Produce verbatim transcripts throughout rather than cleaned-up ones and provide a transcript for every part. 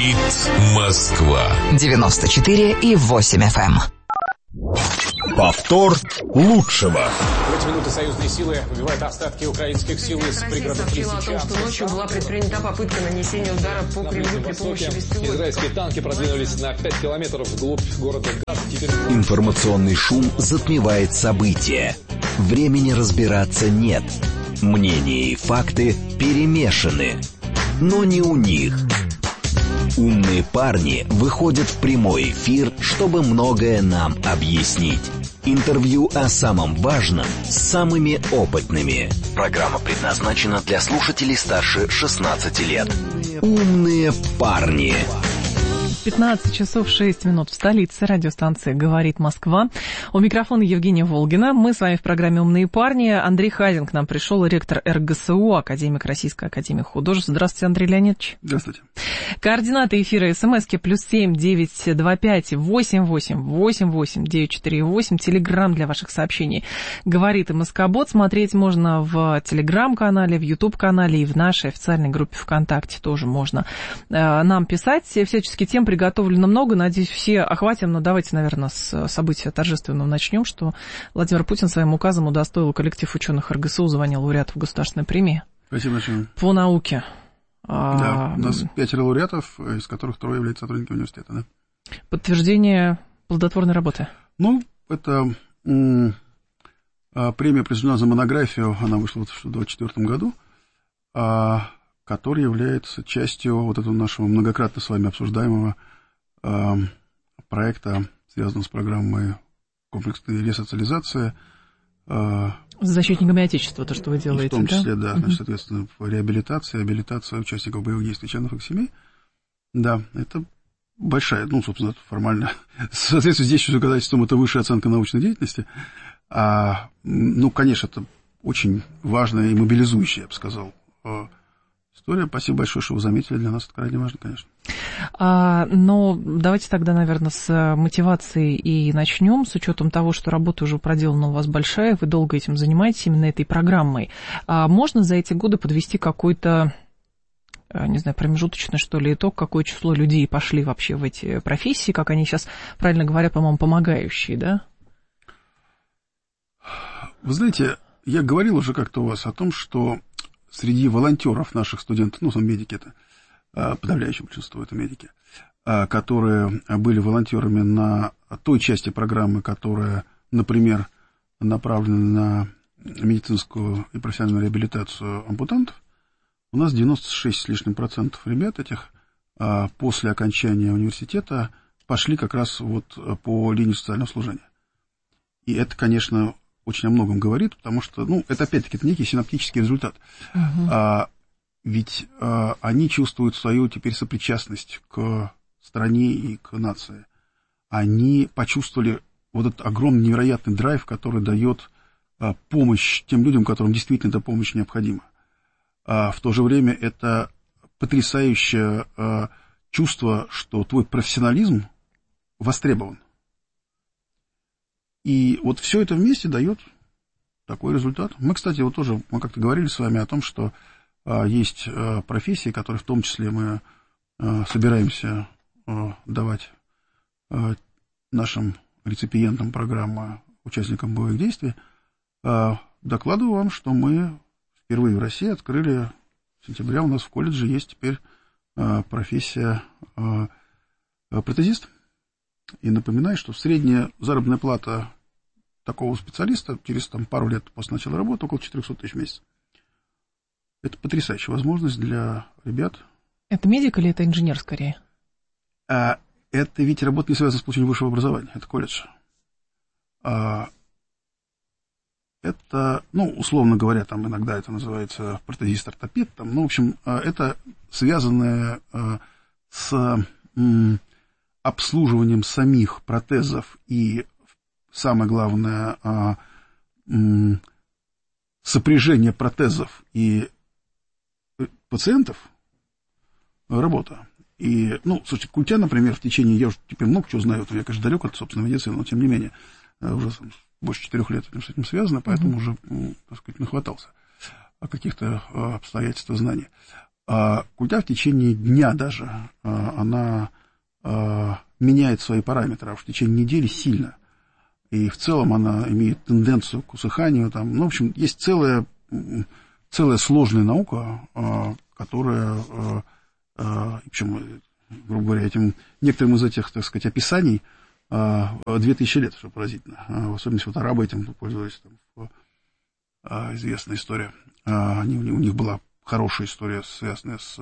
Говорит Москва. девяносто четыре и восемь эф эм. Повтор лучшего. В эти минуты союзные силы выбивают остатки украинских сил из пригородов сообщила о том, что ночью была предпринята попытка нанесения удара по Кремлю при помощи беспилотников. Израильские танки продвинулись на пять километров вглубь города Газ. Теперь... Информационный шум затмевает события. Времени разбираться нет. Мнения и факты перемешаны. Но не у них. Умные парни выходят в прямой эфир, чтобы многое нам объяснить. Интервью о самом важном с самыми опытными. Программа предназначена для слушателей старше шестнадцати лет. Умные парни. пятнадцать часов шесть минут в столице. Радиостанция «Говорит Москва». У микрофона Евгения Волгина. Мы с вами в программе «Умные парни». Андрей Хазин к нам пришел, ректор эр гэ эс у, академик Российской академии художеств. Здравствуйте, Андрей Леонидович. Здравствуйте. Координаты эфира: смски плюс семь девятьсот двадцать пять восемьдесят восемь восемьдесят восемь девятьсот сорок восемь. Телеграм для ваших сообщений «Говорит и Москобот». Смотреть можно в Телеграм-канале, в Ютуб-канале и в нашей официальной группе ВКонтакте тоже можно нам писать. Всячески тем приготовлено много. Надеюсь, все охватим. Но давайте, наверное, с события торжественного начнем, что Владимир Путин своим указом удостоил коллектив ученых эр гэ эс у звания лауреатов государственной премии. Спасибо большое. По науке. Да, у нас пятеро лауреатов, из которых трое являются сотрудниками университета. Да. Подтверждение плодотворной работы. Ну, это м- премия присуждена за монографию, она вышла в две тысячи двадцать четвёртом году, а, который является частью вот этого нашего многократно с вами обсуждаемого а, проекта, связанного с программой комплексной ресоциализации. А, с защитниками Отечества, то, что вы делаете, в том числе, да, да, значит, соответственно, реабилитация, реабилитация участников боевых действий, членов их семей. Да, это большая, ну, собственно, формально, в соответствии с действующим законодательством, это высшая оценка научной деятельности. А, ну, конечно, это очень важная и мобилизующая, я бы сказал, история. Спасибо большое, что вы заметили. Для нас это крайне важно, конечно. А, но давайте тогда, наверное, с мотивацией и начнем, с учетом того, что работа уже проделана у вас большая, вы долго этим занимаетесь, именно этой программой. А можно за эти годы подвести какой-то, не знаю, промежуточный, что ли, итог, какое число людей пошли вообще в эти профессии, как они сейчас, правильно говоря, по-моему, помогающие, да? Вы знаете, я говорил уже как-то у вас о том, что среди волонтеров наших студентов, ну, сам медики это, подавляющее большинство это медики, которые были волонтерами на той части программы, которая, например, направлена на медицинскую и профессиональную реабилитацию ампутантов, у нас девяносто шесть с лишним процентов ребят этих после окончания университета пошли как раз вот по линии социального служения. И это, конечно, очень о многом говорит, потому что, ну, это опять-таки это некий синаптический результат. Uh-huh. А, ведь а, они чувствуют свою теперь сопричастность к стране и к нации. Они почувствовали вот этот огромный невероятный драйв, который дает а, помощь тем людям, которым действительно эта помощь необходима. А в то же время это потрясающее а, чувство, что твой профессионализм востребован. И вот все это вместе дает такой результат. Мы, кстати, вот тоже, мы как-то говорили с вами о том, что а, есть а, профессии, которые в том числе мы а, собираемся а, давать а, нашим реципиентам программы, участникам боевых действий. А, докладываю вам, что мы впервые в России открыли в сентябре, у нас в колледже есть теперь а, профессия а, протезист. И напоминаю, что средняя заработная плата такого специалиста через там, пару лет после начала работы около четыреста тысяч в месяц. Это потрясающая возможность для ребят. Это медик или это инженер скорее? А, это ведь работа не связана с получением высшего образования. Это колледж. А, это, ну, условно говоря, там иногда это называется протезист-ортопед. Там, ну, в общем, это связанное а, с м, обслуживанием самих протезов и, самое главное, а, м, сопряжение протезов и пациентов работа. И, ну, слушайте, Культя, например, в течение, я уже теперь много чего знаю, я, конечно, далек от собственной медицины, но, тем не менее, уже больше четырех лет с этим связано, поэтому mm-hmm. уже, так сказать, нахватался о каких-то обстоятельствах знаний. А культура в течение дня даже, она меняет свои параметры, а в течение недели сильно. И в целом она имеет тенденцию к усыханию. Там, ну, в общем, есть целая, целая сложная наука, которая, причем, грубо говоря, этим, некоторым из этих, так сказать, описаний две тысячи лет, что поразительно. В особенности вот арабы этим пользовались. Там, известная история. Они, у них была хорошая история, связанная с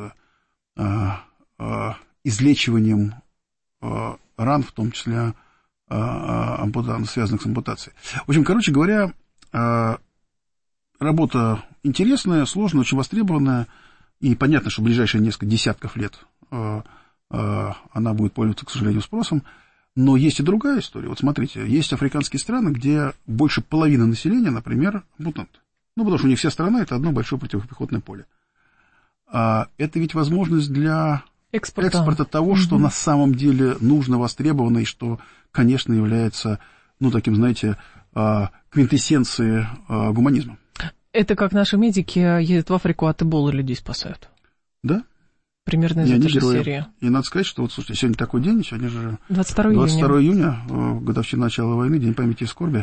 излечиванием ран, в том числе связанных с ампутацией. В общем, короче говоря, работа интересная, сложная, очень востребованная, и понятно, что в ближайшие несколько десятков лет она будет пользоваться, к сожалению, спросом. Но есть и другая история. Вот смотрите, есть африканские страны, где больше половины населения, например, ампутанты. Ну, потому что у них вся страна – это одно большое противопехотное поле. А это ведь возможность для экспорта, экспорта того, что угу. на самом деле нужно, востребовано, и что, конечно, является, ну, таким, знаете, квинтэссенцией гуманизма. Это как наши медики ездят в Африку, от эболы людей спасают. Да. Примерно из этой же серии. И надо сказать, что вот, слушайте, сегодня такой день, сегодня же двадцать второго июня, годовщина начала войны, день памяти и скорби.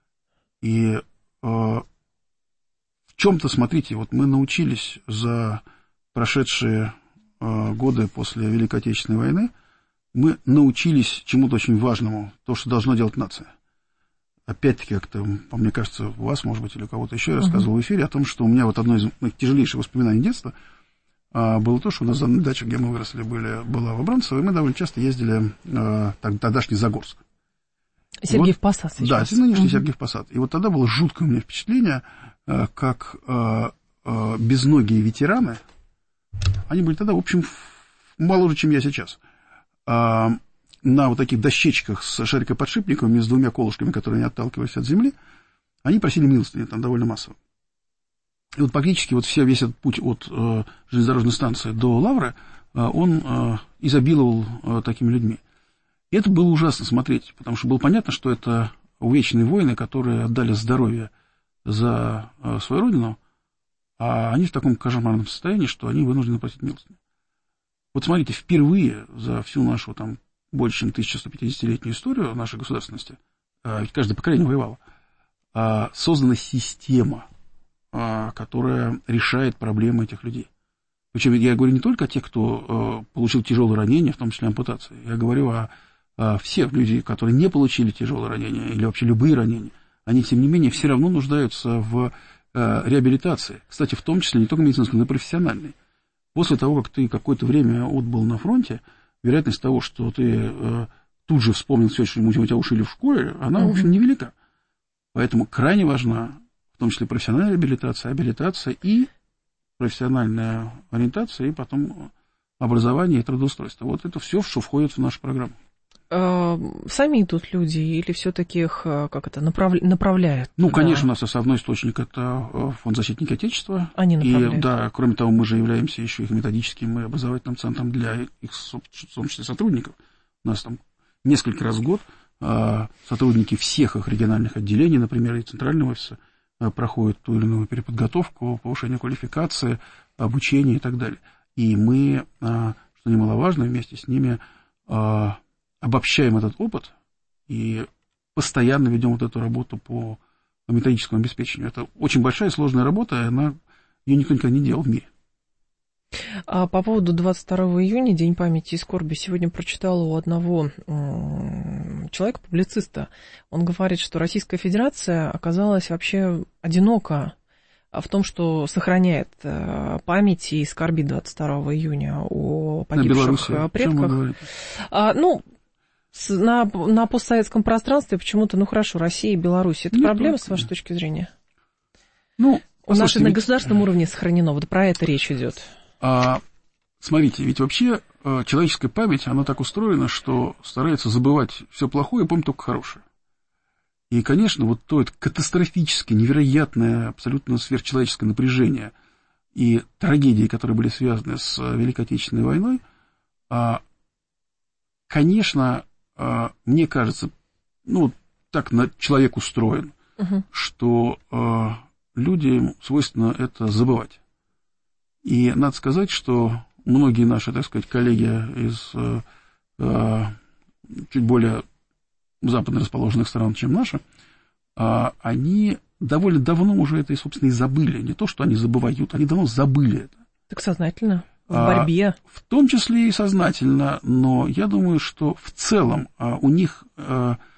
И э, в чем-то, смотрите, вот мы научились за прошедшие э, годы после Великой Отечественной войны, мы научились чему-то очень важному, то, что должна делать нация. Опять-таки, как-то, мне кажется, у вас, может быть, или у кого-то еще я рассказывал uh-huh. в эфире о том, что у меня вот одно из моих тяжелейших воспоминаний детства было то, что у нас на даче, где мы выросли, были, была в Абрамцево, и мы довольно часто ездили э, тогдашний Загорск. Сергеев вот, Посад сейчас. Да, нынешний угу. Сергеев Посад. И вот тогда было жуткое у меня впечатление, э, как э, э, безногие ветераны, они были тогда, в общем, моложе, чем я сейчас, э, на вот таких дощечках с шарикоподшипниками, с двумя колышками, которые не отталкивались от земли, они просили милостыни, там довольно массово. И вот практически вот вся, весь этот путь от э, железнодорожной станции до Лавры, э, он э, изобиловал э, такими людьми. И это было ужасно смотреть, потому что было понятно, что это увечные воины, которые отдали здоровье за э, свою родину, а они в таком кошмарном состоянии, что они вынуждены платить милостыню. Вот смотрите, впервые за всю нашу там больше чем тысяча сто пятидесятилетнюю историю нашей государственности, э, ведь каждое поколение воевало, э, создана система, которая решает проблемы этих людей. Причем я говорю не только о тех, кто э, получил тяжелые ранения, в том числе ампутации. Я говорю о, о всех людей, которые не получили тяжелые ранения или вообще любые ранения. Они, тем не менее, все равно нуждаются в э, реабилитации. Кстати, в том числе не только медицинской, но и профессиональной. После того, как ты какое-то время отбыл на фронте, вероятность того, что ты э, тут же вспомнил все, что у тебя ушили в школе, она, в общем, невелика. Поэтому крайне важна в том числе профессиональная реабилитация, абилитация и профессиональная ориентация, и потом образование и трудоустройство. Вот это все, что входит в нашу программу. Сами идут люди или все-таки их как это, направ... направляют? Ну, да. Конечно, у нас основной источник – это Фонд защитники Отечества. Они направляют. И, да, кроме того, мы же являемся еще их методическим и образовательным центром для их, в том числе, сотрудников. У нас там несколько раз в год сотрудники всех их региональных отделений, например, и центрального офиса, проходят ту или иную переподготовку, повышение квалификации, обучение и так далее. И мы, что немаловажно, вместе с ними обобщаем этот опыт и постоянно ведем вот эту работу по методическому обеспечению. Это очень большая и сложная работа, и она, ее никто никогда не делал в мире. А по поводу двадцать второго июня, День памяти и скорби, сегодня прочитала у одного человека, публициста. Он говорит, что Российская Федерация оказалась вообще одинока в том, что сохраняет память и скорби двадцать второго июня о погибших предках. А, ну, на, на постсоветском пространстве почему-то, ну хорошо, Россия и Беларусь. Это не проблема, только. С вашей точки зрения? Ну, у нас на государственном уровне сохранено, вот про это речь идет. А, смотрите, ведь вообще человеческая память, она так устроена, что старается забывать все плохое и помнить только хорошее. И, конечно, вот то это катастрофическое, невероятное, абсолютно сверхчеловеческое напряжение и трагедии, которые были связаны с Великой Отечественной войной, конечно, мне кажется, ну, так человек устроен, угу. что людям свойственно это забывать. И надо сказать, что многие наши, так сказать, коллеги из э, чуть более западно расположенных стран, чем наши, э, они довольно давно уже это, собственно, и забыли. Не то, что они забывают, они давно забыли это. Так сознательно, в борьбе. А, в том числе и сознательно, но я думаю, что в целом а, у них... А,